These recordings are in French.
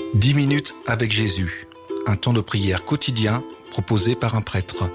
10 minutes avec Jésus, un temps de prière quotidien proposé par un prêtre.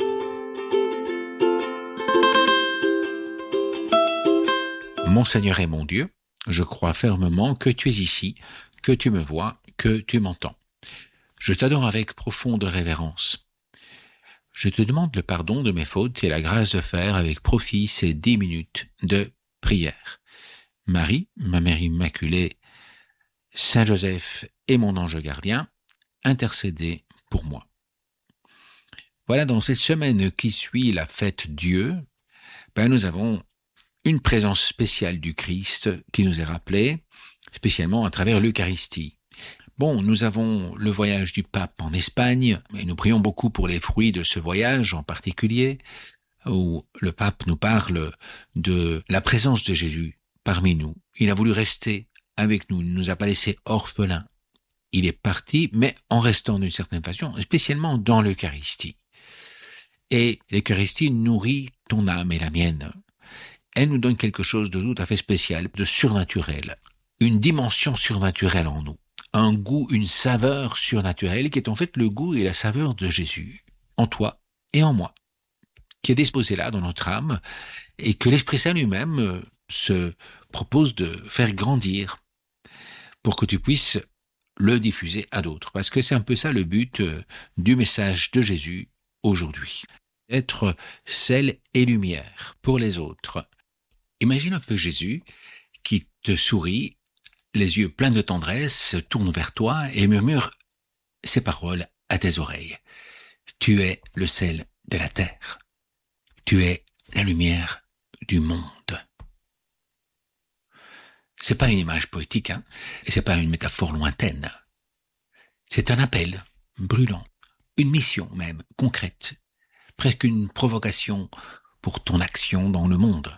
Mon Seigneur et mon Dieu, je crois fermement que tu es ici, que tu me vois, que tu m'entends. Je t'adore avec profonde révérence. Je te demande le pardon de mes fautes et la grâce de faire avec profit ces 10 minutes de prière. Marie, ma Mère Immaculée, Saint Joseph et mon ange gardien, intercédez pour moi. Voilà, dans cette semaine qui suit la fête Dieu, nous avons une présence spéciale du Christ qui nous est rappelée, spécialement à travers l'Eucharistie. Nous avons le voyage du pape en Espagne, et nous prions beaucoup pour les fruits de ce voyage en particulier, où le pape nous parle de la présence de Jésus parmi nous. Il a voulu rester avec nous, il ne nous a pas laissés orphelins. Il est parti, mais en restant d'une certaine façon, spécialement dans l'Eucharistie. Et l'Eucharistie nourrit ton âme et la mienne. Elle nous donne quelque chose de tout à fait spécial, de surnaturel, une dimension surnaturelle en nous. Un goût, une saveur surnaturelle qui est en fait le goût et la saveur de Jésus, en toi et en moi, qui est disposé là dans notre âme et que l'Esprit Saint lui-même se propose de faire grandir pour que tu puisses le diffuser à d'autres. Parce que c'est un peu ça le but du message de Jésus aujourd'hui. Être sel et lumière pour les autres. Imagine un peu Jésus qui te sourit, les yeux pleins de tendresse, se tourne vers toi et murmure ces paroles à tes oreilles. Tu es le sel de la terre. Tu es la lumière du monde. C'est pas une image poétique, et c'est pas une métaphore lointaine. C'est un appel brûlant, une mission même concrète, presque une provocation pour ton action dans le monde.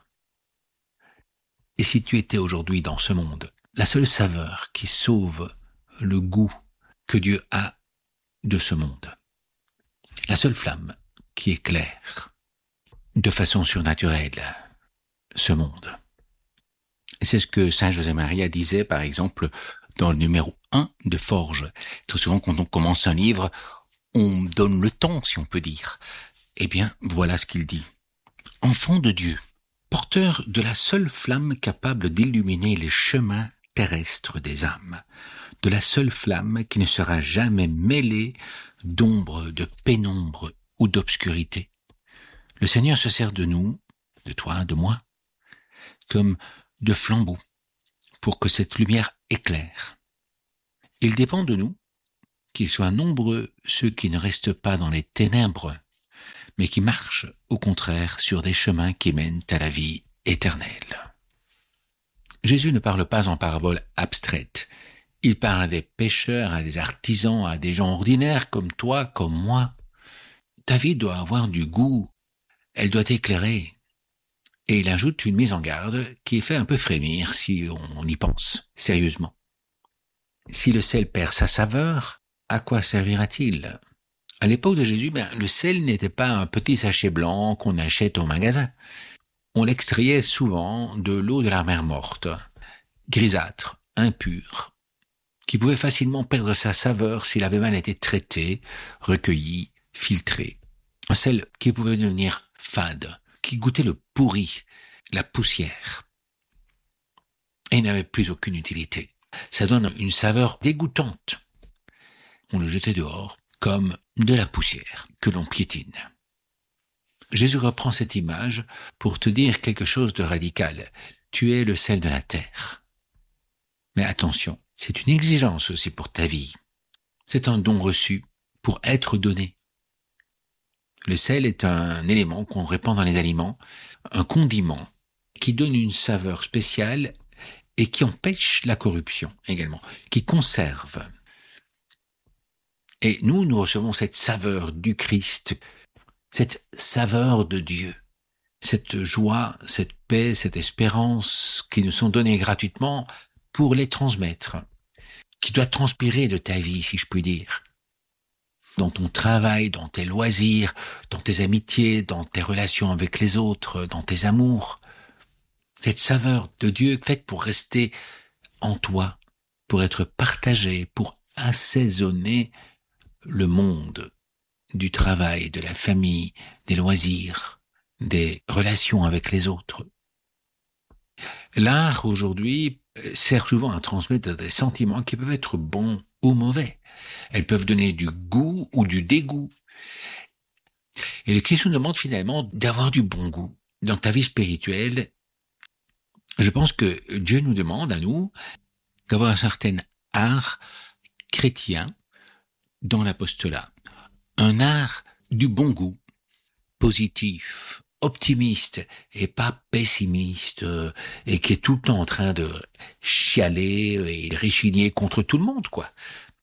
Et si tu étais aujourd'hui dans ce monde, la seule saveur qui sauve le goût que Dieu a de ce monde, la seule flamme qui éclaire de façon surnaturelle ce monde. Et c'est ce que Saint José Maria disait, par exemple, dans le numéro 1 de Forge. Très souvent, quand on commence un livre, on donne le ton, si on peut dire. Eh bien, voilà ce qu'il dit. Enfant de Dieu, porteur de la seule flamme capable d'illuminer les chemins terrestres des âmes, de la seule flamme qui ne sera jamais mêlée d'ombre, de pénombre ou d'obscurité. Le Seigneur se sert de nous, de toi, de moi, comme de flambeaux pour que cette lumière éclaire. Il dépend de nous qu'ils soient nombreux ceux qui ne restent pas dans les ténèbres, mais qui marchent au contraire sur des chemins qui mènent à la vie éternelle. Jésus ne parle pas en paraboles abstraites. Il parle à des pêcheurs, à des artisans, à des gens ordinaires comme toi, comme moi. Ta vie doit avoir du goût, elle doit éclairer. Et il ajoute une mise en garde qui fait un peu frémir si on y pense sérieusement. Si le sel perd sa saveur, à quoi servira-t-il ? À l'époque de Jésus, le sel n'était pas un petit sachet blanc qu'on achète au magasin. On l'extrayait souvent de l'eau de la mer Morte, grisâtre, impure, qui pouvait facilement perdre sa saveur s'il avait mal été traité, recueilli, filtré. Un sel qui pouvait devenir fade, qui goûtait le pourri, la poussière. Et il n'avait plus aucune utilité. Ça donne une saveur dégoûtante. On le jetait dehors comme de la poussière que l'on piétine. Jésus reprend cette image pour te dire quelque chose de radical. Tu es le sel de la terre. Mais attention, c'est une exigence aussi pour ta vie. C'est un don reçu pour être donné. Le sel est un élément qu'on répand dans les aliments, un condiment qui donne une saveur spéciale et qui empêche la corruption également, qui conserve. Et nous recevons cette saveur du Christ, cette saveur de Dieu, cette joie, cette paix, cette espérance qui nous sont données gratuitement pour les transmettre, qui doit transpirer de ta vie, si je puis dire. Dans ton travail, dans tes loisirs, dans tes amitiés, dans tes relations avec les autres, dans tes amours. Cette saveur de Dieu faite pour rester en toi, pour être partagée, pour assaisonner le monde du travail, de la famille, des loisirs, des relations avec les autres. L'art, aujourd'hui, sert souvent à transmettre des sentiments qui peuvent être bons ou mauvais. Elles peuvent donner du goût ou du dégoût. Et le Christ nous demande finalement d'avoir du bon goût. Dans ta vie spirituelle, je pense que Dieu nous demande à nous d'avoir un certain art chrétien dans l'apostolat. Un art du bon goût, positif, optimiste et pas pessimiste et qui est tout le temps en train de chialer et réchigner contre tout le monde, quoi.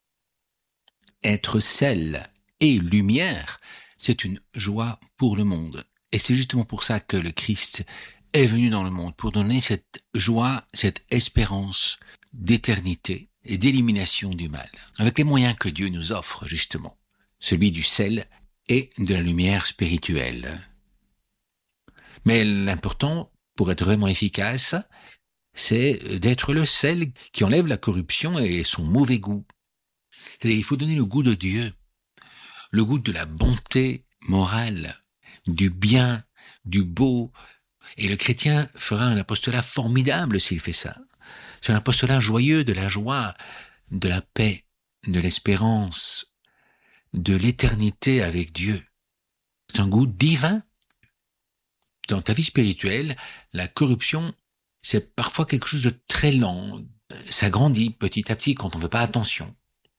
Être sel et lumière, c'est une joie pour le monde. Et c'est justement pour ça que le Christ est venu dans le monde, pour donner cette joie, cette espérance d'éternité et d'élimination du mal, avec les moyens que Dieu nous offre, justement, celui du sel et de la lumière spirituelle. Mais l'important, pour être vraiment efficace, c'est d'être le sel qui enlève la corruption et son mauvais goût. C'est-à-dire, il faut donner le goût de Dieu, le goût de la bonté morale, du bien, du beau. Et le chrétien fera un apostolat formidable s'il fait ça. C'est un apostolat joyeux de la joie, de la paix, de l'espérance, de l'éternité avec Dieu. C'est un goût divin. Dans ta vie spirituelle, la corruption, c'est parfois quelque chose de très lent. Ça grandit petit à petit quand on ne fait pas attention.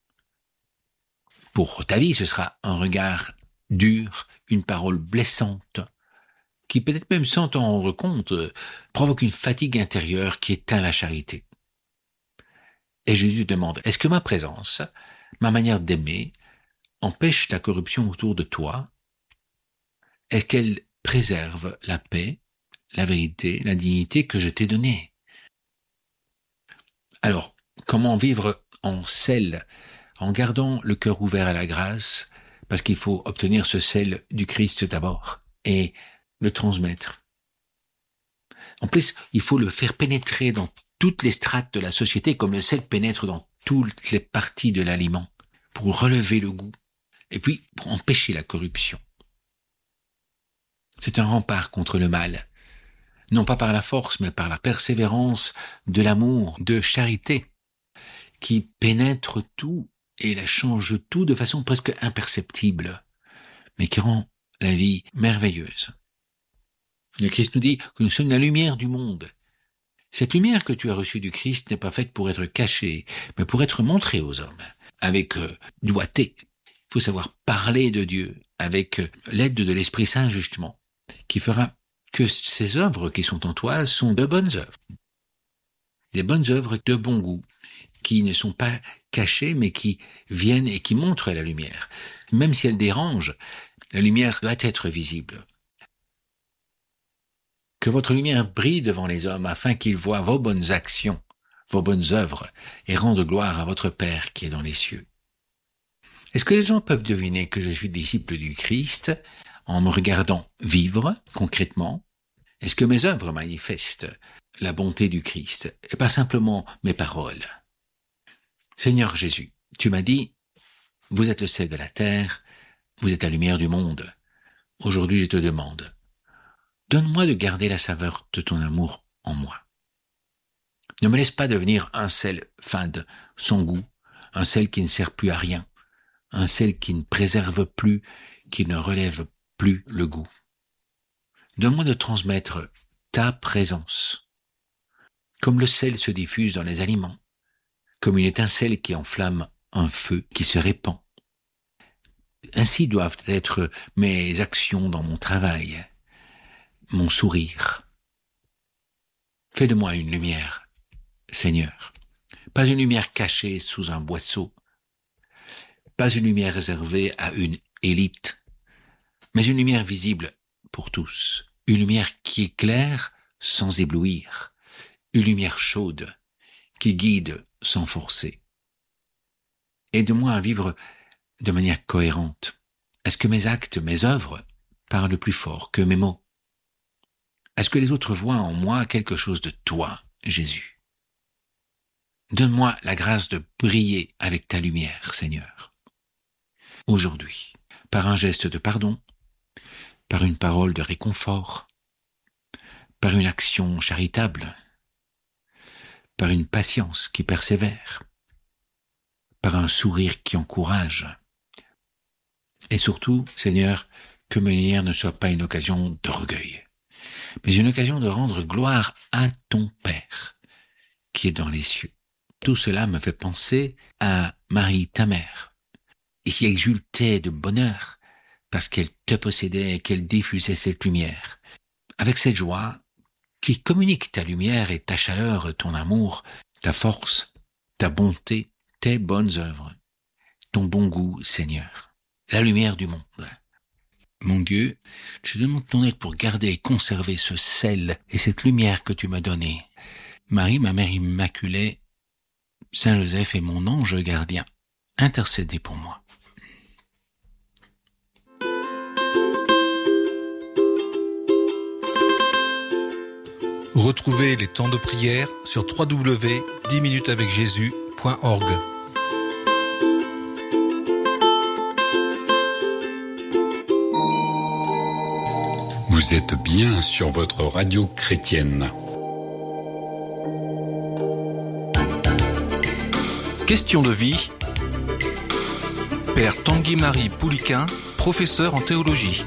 Pour ta vie, ce sera un regard dur, une parole blessante, qui peut-être même sans t'en rendre compte, provoque une fatigue intérieure qui éteint la charité. Et Jésus demande, est-ce que ma présence, ma manière d'aimer, empêche la corruption autour de toi? Est-ce qu'elle préserve la paix, la vérité, la dignité que je t'ai donnée? Alors, comment vivre en sel, en gardant le cœur ouvert à la grâce, parce qu'il faut obtenir ce sel du Christ d'abord, et le transmettre. En plus, il faut le faire pénétrer dans toutes les strates de la société, comme le sel pénètre dans toutes les parties de l'aliment, pour relever le goût, et puis pour empêcher la corruption. C'est un rempart contre le mal, non pas par la force, mais par la persévérance de l'amour, de charité, qui pénètre tout et la change tout de façon presque imperceptible, mais qui rend la vie merveilleuse. Le Christ nous dit que nous sommes la lumière du monde. Cette lumière que tu as reçue du Christ n'est pas faite pour être cachée, mais pour être montrée aux hommes, avec doigté. Il faut savoir parler de Dieu, avec l'aide de l'Esprit Saint, justement, qui fera que ces œuvres qui sont en toi sont de bonnes œuvres. Des bonnes œuvres de bon goût, qui ne sont pas cachées, mais qui viennent et qui montrent la lumière. Même si elle dérange, la lumière doit être visible. Que votre lumière brille devant les hommes afin qu'ils voient vos bonnes actions, vos bonnes œuvres, et rendent gloire à votre Père qui est dans les cieux. Est-ce que les gens peuvent deviner que je suis disciple du Christ en me regardant vivre concrètement? Est-ce que mes œuvres manifestent la bonté du Christ et pas simplement mes paroles? Seigneur Jésus, tu m'as dit, vous êtes le sel de la terre, vous êtes la lumière du monde. Aujourd'hui, je te demande, donne-moi de garder la saveur de ton amour en moi. Ne me laisse pas devenir un sel fade, sans goût, un sel qui ne sert plus à rien, un sel qui ne préserve plus, qui ne relève plus le goût. Donne-moi de transmettre ta présence, comme le sel se diffuse dans les aliments, comme une étincelle qui enflamme un feu qui se répand. Ainsi doivent être mes actions dans mon travail, mon sourire. Fais de moi une lumière, Seigneur, pas une lumière cachée sous un boisseau, pas une lumière réservée à une élite, mais une lumière visible pour tous, une lumière qui éclaire sans éblouir, une lumière chaude qui guide sans forcer. Aide-moi à vivre de manière cohérente. Est-ce que mes actes, mes œuvres parlent plus fort que mes mots? Est-ce que les autres voient en moi quelque chose de toi, Jésus? Donne-moi la grâce de briller avec ta lumière, Seigneur. Aujourd'hui, par un geste de pardon, par une parole de réconfort, par une action charitable, par une patience qui persévère, par un sourire qui encourage. Et surtout, Seigneur, que ma lumière ne soit pas une occasion d'orgueil, mais une occasion de rendre gloire à ton Père, qui est dans les cieux. Tout cela me fait penser à Marie, ta mère, et qui exultait de bonheur parce qu'elle te possédait et qu'elle diffusait cette lumière. Avec cette joie qui communique ta lumière et ta chaleur, ton amour, ta force, ta bonté, tes bonnes œuvres, ton bon goût, Seigneur, la lumière du monde. Mon Dieu, je demande ton aide pour garder et conserver ce sel et cette lumière que tu m'as donnée. Marie, ma mère immaculée, Saint Joseph est mon ange gardien. Intercédez pour moi. Retrouvez les temps de prière sur www.10minutesavecjésus.org. Vous êtes bien sur votre radio chrétienne. Question de vie. Père Tanguy-Marie Pouliquin, professeur en théologie.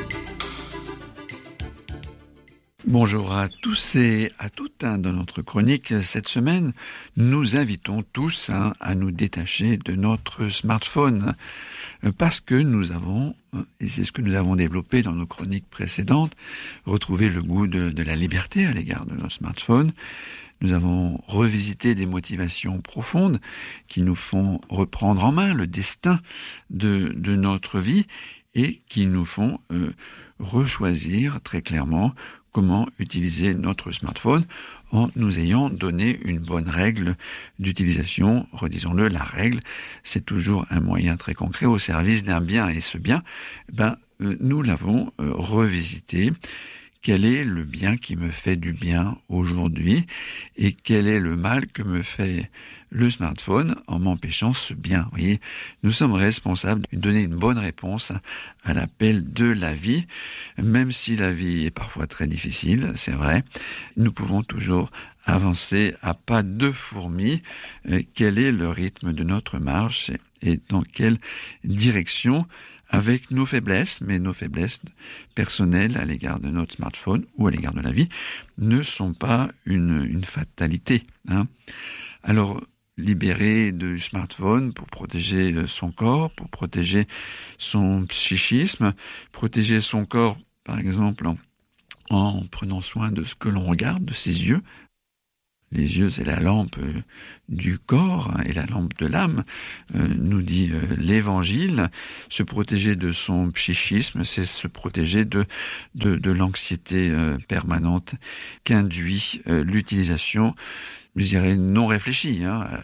Bonjour à tous et à toutes. Dans notre chronique cette semaine, nous invitons tous à nous détacher de notre smartphone parce que nous avons, et c'est ce que nous avons développé dans nos chroniques précédentes, retrouvé le goût de la liberté à l'égard de nos smartphones. Nous avons revisité des motivations profondes qui nous font reprendre en main le destin de notre vie et qui nous font rechoisir très clairement comment utiliser notre smartphone en nous ayant donné une bonne règle d'utilisation. Redisons-le, la règle, c'est toujours un moyen très concret au service d'un bien. Et ce bien, nous l'avons revisité. Quel est le bien qui me fait du bien aujourd'hui et quel est le mal que me fait le smartphone en m'empêchant ce bien. Vous voyez, nous sommes responsables de donner une bonne réponse à l'appel de la vie, même si la vie est parfois très difficile, c'est vrai. Nous pouvons toujours avancer à pas de fourmi. Quel est le rythme de notre marche et dans quelle direction, avec nos faiblesses, mais nos faiblesses personnelles à l'égard de notre smartphone ou à l'égard de la vie ne sont pas une fatalité. Alors, libérer du smartphone pour protéger son corps, pour protéger son psychisme, protéger son corps, par exemple, en prenant soin de ce que l'on regarde, de ses yeux. Les yeux, c'est la lampe du corps et la lampe de l'âme, nous dit l'Évangile. Se protéger de son psychisme, c'est se protéger de l'anxiété permanente qu'induit l'utilisation, je dirais non réfléchie,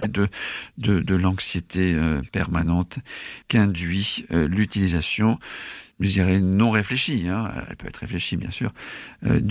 de l'anxiété permanente qu'induit l'utilisation, je dirais non réfléchie, elle peut être réfléchie bien sûr,